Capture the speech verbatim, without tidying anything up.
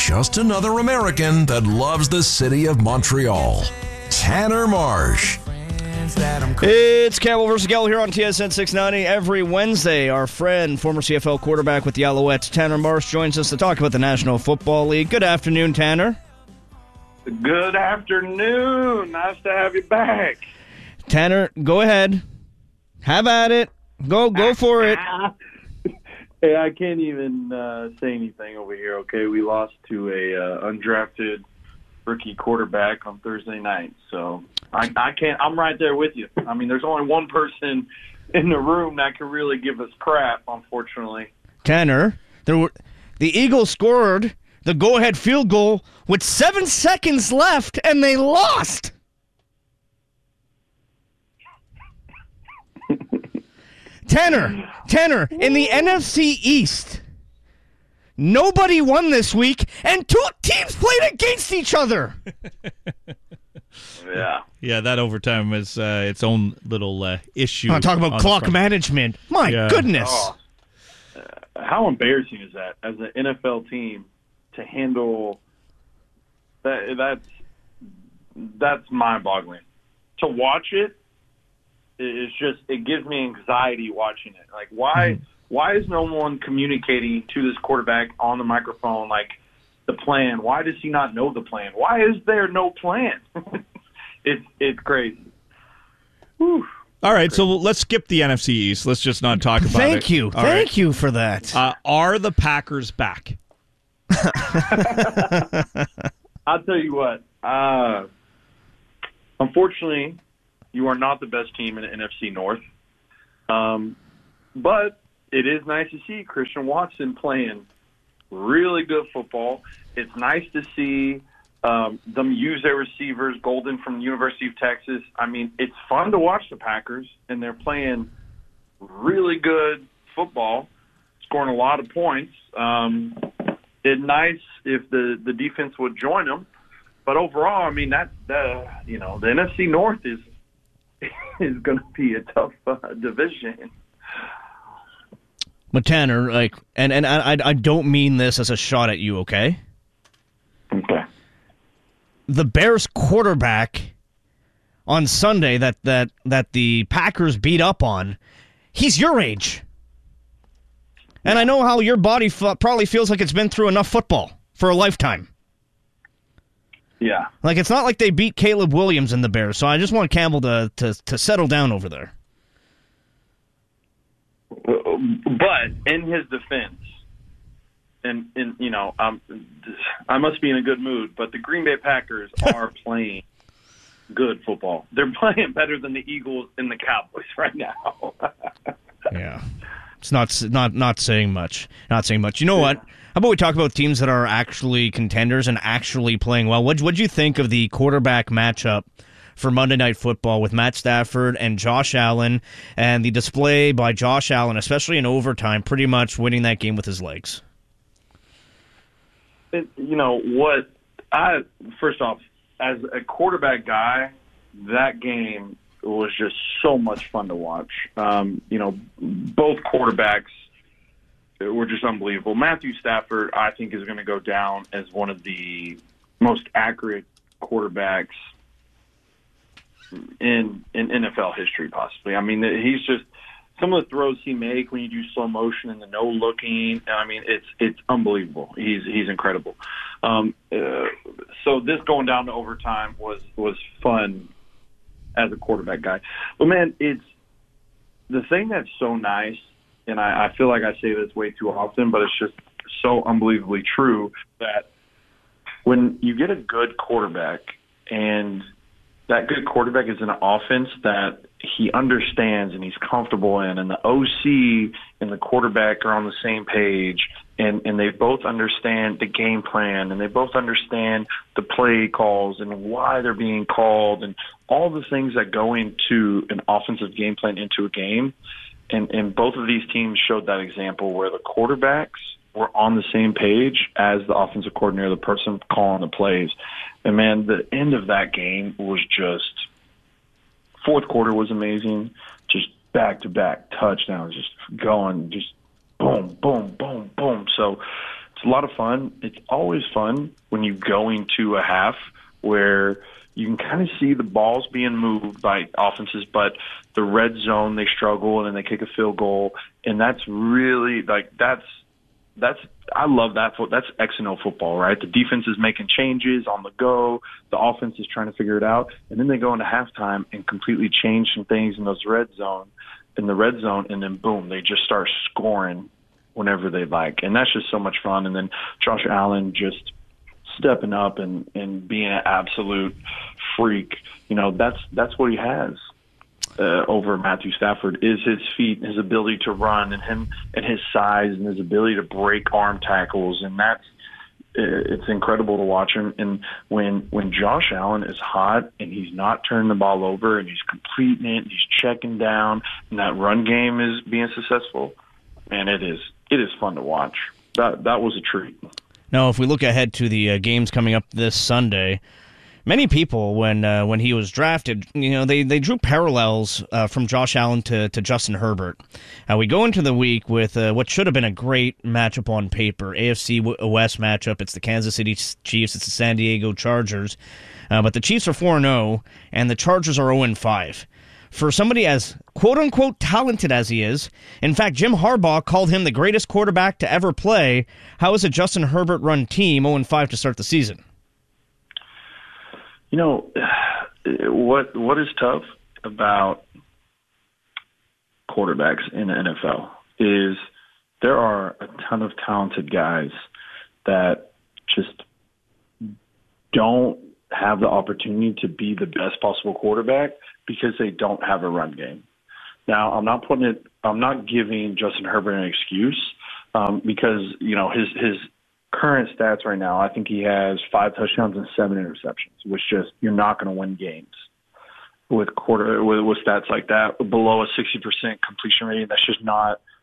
just another American that loves the city of Montreal. Tanner Marsh. It's Campbell versus Gallo here on T S N six ninety. Every Wednesday, our friend, former C F L quarterback with the Alouettes, Tanner Marsh, joins us to talk about the National Football League. Good afternoon, Tanner. Good afternoon. Nice to have you back. Tanner, go ahead. Have at it. Go go for it. Hey, I can't even uh, say anything over here, okay? We lost to a uh, undrafted rookie quarterback on Thursday night, so I, I can't. I'm right there with you. I mean, there's only one person in the room that can really give us crap, unfortunately. Tanner, there were, the Eagles scored the go-ahead field goal with seven seconds left, and they lost. Tanner, Tanner, in the N F C East, nobody won this week, and two teams played against each other. Yeah. Yeah, that overtime is uh, its own little uh, issue. I'm talking about clock management. My Yeah. goodness. Oh, uh, how embarrassing is that as an N F L team to handle that? That's that's mind-boggling. To watch it, it's just it gives me anxiety watching it. Like, why mm-hmm. why is no one communicating to this quarterback on the microphone like the plan? Why does he not know the plan? Why is there no plan? it's it's crazy. Whew. All right, so let's skip the N F C East. Let's just not talk about Thank it. Thank you. All Thank right. you for that. Uh, are the Packers back? I'll tell you what. Uh, unfortunately, you are not the best team in the N F C North. Um, but it is nice to see Christian Watson playing really good football. It's nice to see um, them use their receivers, Golden from the University of Texas. I mean, it's fun to watch the Packers, and they're playing really good football, scoring a lot of points. Um, it's nice if the, the defense would join them. But overall, I mean, that the you know the N F C North is is going to be a tough uh, division. But Tanner, like, and and I I don't mean this as a shot at you, okay? Okay. The Bears quarterback on Sunday that that that the Packers beat up on, he's your age, and I know how your body f- probably feels like it's been through enough football for a lifetime. Yeah. Like, it's not like they beat Caleb Williams in the Bears, so I just want Campbell to, to, to settle down over there. But in his defense, and, and you know, um, I must be in a good mood, but the Green Bay Packers are playing good football. They're playing better than the Eagles and the Cowboys right now. Yeah. It's not not not saying much. Not saying much. You know what? How about we talk about teams that are actually contenders and actually playing well? What what'd you think of the quarterback matchup for Monday Night Football with Matt Stafford and Josh Allen, and the display by Josh Allen, especially in overtime, pretty much winning that game with his legs? It, you know what? I first off, as a quarterback guy, that game was just so much fun to watch. Um, you know, both quarterbacks were just unbelievable. Matthew Stafford, I think, is going to go down as one of the most accurate quarterbacks in in N F L history, possibly. I mean, he's just some of the throws he make when you do slow motion and the no looking. I mean, it's it's unbelievable. He's he's incredible. Um, uh, so this going down to overtime was was fun as a quarterback guy. But man, it's the thing that's so nice, and I, I feel like I say this way too often, but it's just so unbelievably true that when you get a good quarterback, and that good quarterback is in an offense that he understands and he's comfortable in, and the O C and the quarterback are on the same page, and, and they both understand the game plan, and they both understand the play calls and why they're being called, and all the things that go into an offensive game plan into a game. And, and both of these teams showed that example where the quarterbacks were on the same page as the offensive coordinator, the person calling the plays. And, man, the end of that game was just – fourth quarter was amazing, just back-to-back touchdowns, just going, just boom, boom, boom, boom. So It's a lot of fun. It's always fun when you go into a half where you can kind of see the balls being moved by offenses, but the red zone, they struggle, and then they kick a field goal. And that's really, like, that's, that's, I love that. That's X and O football, right? The defense is making changes on the go. The offense is trying to figure it out. And then they go into halftime and completely change some things in those red zone, in the red zone, and then boom, they just start scoring whenever they like. And that's just so much fun. And then Josh Allen just stepping up and, and being an absolute freak. You know, that's that's what he has uh, over Matthew Stafford is his feet, his ability to run, and him and his size and his ability to break arm tackles. And that's it's incredible to watch him. And when when Josh Allen is hot and he's not turning the ball over and he's completing it, and he's checking down, and that run game is being successful, man, it is it is fun to watch. That that was a treat. Now, if we look ahead to the uh, games coming up this Sunday, many people, when uh, when he was drafted, you know, they, they drew parallels uh, from Josh Allen to, to Justin Herbert. Uh, we go into the week with uh, what should have been a great matchup on paper, A F C West matchup. It's the Kansas City Chiefs. It's the San Diego Chargers. Uh, but the Chiefs are four and oh, and the Chargers are oh and five. For somebody as quote-unquote talented as he is, in fact, Jim Harbaugh called him the greatest quarterback to ever play. How is a Justin Herbert-run team oh and five to start the season? You know, what what is tough about quarterbacks in the N F L is there are a ton of talented guys that just don't have the opportunity to be the best possible quarterback because they don't have a run game. Now, I'm not putting it, I'm not giving Justin Herbert an excuse um, because, you know, his, his current stats right now, I think he has five touchdowns and seven interceptions, which just, you're not going to win games with quarter, with, with stats like that. Below a sixty percent completion rating, that's just not